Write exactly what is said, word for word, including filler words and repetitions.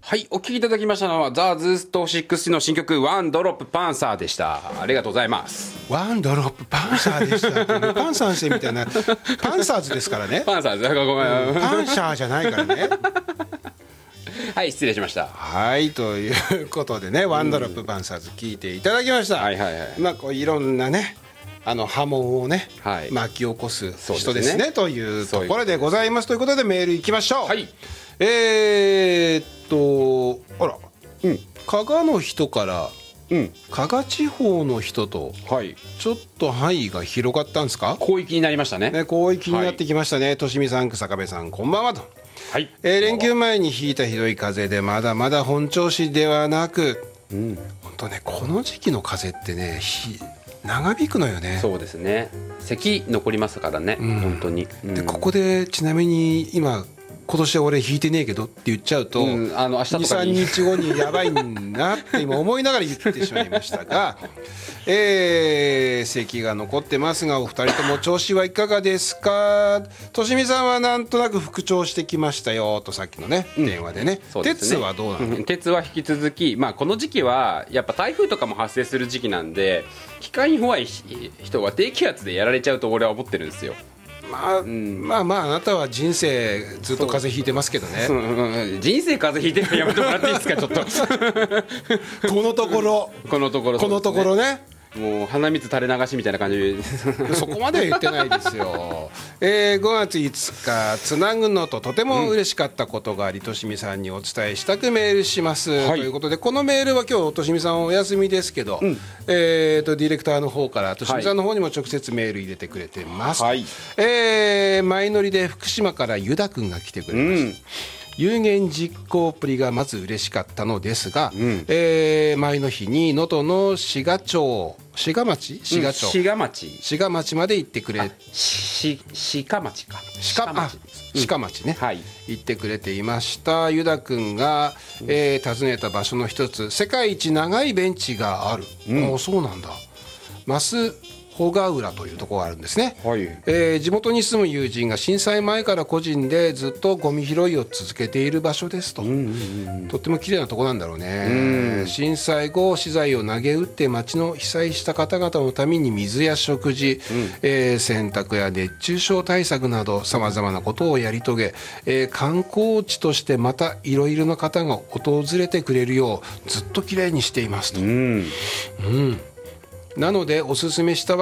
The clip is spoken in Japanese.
はい、お聴きいただきましたのはザ・ズーストろくの新曲ワンドロップパンサーでした。ありがとうございます。 ワンドロップパンサーでしたってね、パン三世みたいなパンサーズですからね。 パンサーズ、ごめん、 うん、パンシャーじゃないからね。 はい、失礼しました。 はいということでね、ワンドロップパンサーズ聞いていただきました。 はいはいはい。 まあこういろんなね、あの波紋をね、はい、巻き起こす人です ね, ですねというところでございます。ということでメールいきましょう。はい、えー、っとあら、うん、加賀の人から、うん、加賀地方の人と、はい、ちょっと範囲が広がったんですか。 広域になりました ね, ね広域になってきましたね。としみさん、草壁さん、こんばんはと。はい、えー、連休前に引いたひどい風でまだまだ本調子ではなく、うん、本当ね、この時期の風ってね、ひ長引くのよね。 そうですね、咳残りますからね、うん、本当に、うん、 でここでちなみに今今年は俺引いてねえけどって言っちゃうと、うん、あの明日とかににさんにちごにやばいなって今思いながら言ってしまいましたが、えー、咳が残ってますがお二人とも調子はいかがですか。としみさんはなんとなく復調してきましたよとさっきのね、うん、電話でね。鉄はどうなの。うん、 鉄は引き続き、まあ、この時期はやっぱ台風とかも発生する時期なんで、気管に弱い人は低気圧でやられちゃうと俺は思ってるんですよ。 まあ、うん、まあまああなたは人生ずっと風邪ひいてますけどね。 うん、人生風邪ひいてるのやめてもらっていいですかちょっとこのところこのところ、 ね、このところね、 もう鼻水垂れ流しみたいな感じそこまでは言ってないですよ。えー、ごがついつかつなぐのととても嬉しかったことがあり、としみさんにお伝えしたくメールします、はい、ということでこのメールは今日としみさんお休みですけど、うん、えー、とディレクターの方からとしみさんの方にも直接メール入れてくれてます、はい、えー、前乗りで福島からユダ君が来てくれました、うん、有言実行っぷりがまず嬉しかったのですが、うん、えー、前の日に能登の志賀町志賀町志賀町、 うん、志賀町志賀町まで行ってくれ、 し志賀町か志賀町志賀町ね、うん、はい、行ってくれていました。ユダ君が、えー、訪ねた場所の一つ、世界一長いベンチがある、うん、おそうなんだ、増穂ヶ浦というところがあるんですね、はい、えー、地元に住む友人が震災前から個人でずっとゴミ拾いを続けている場所ですと、うんうんうん、とっても綺麗なところなんだろうね、うん、震災後資材を投げ打って町の被災した方々のために水や食事、うん、えー、洗濯や熱中症対策などさまざまなことをやり遂げ、えー、観光地としてまたいろいろな方が訪れてくれるようずっと綺麗にしていますと、うんうん、なのでおすすめした